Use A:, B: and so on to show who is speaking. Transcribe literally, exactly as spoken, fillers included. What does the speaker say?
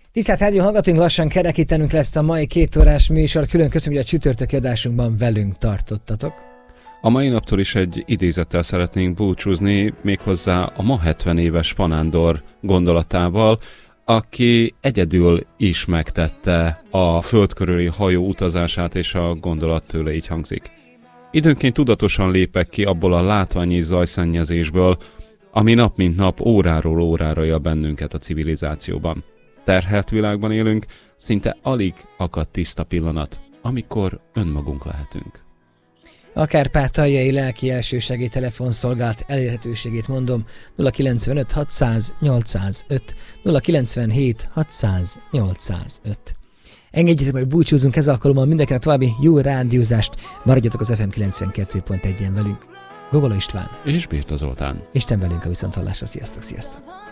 A: Tisztelt rádió hallgatóink, lassan kerekítenünk lesz a mai két órás műsor. Külön köszönöm, hogy a csütörtöki adásunkban velünk tartottatok.
B: A mai naptól is egy idézettel szeretnénk búcsúzni, méghozzá a ma hetven éves Panándor gondolatával, aki egyedül is megtette a föld körüli hajó utazását, és a gondolat tőle így hangzik. Időnként tudatosan lépek ki abból a látványi zajszennyezésből, ami nap mint nap óráról órára jel bennünket a civilizációban. Terhelt világban élünk, szinte alig akad tiszta pillanat, amikor önmagunk lehetünk.
A: A Kárpátaljai Lelki Elsősegély telefonszolgálat elérhetőségét mondom: nulla kilencvenöt hatszáz nyolcszázöt, nulla kilencvenhét hatszáz nyolcszázöt. Engedjétek meg, búcsúzunk ez alkalommal, mindenkinek további jó rádiózást, maradjatok az ef em kilencvenkettő pont egyen velünk. Gogola István
B: és Birta Zoltán.
A: Isten velünk a viszonthallásra, sziasztok, sziasztok!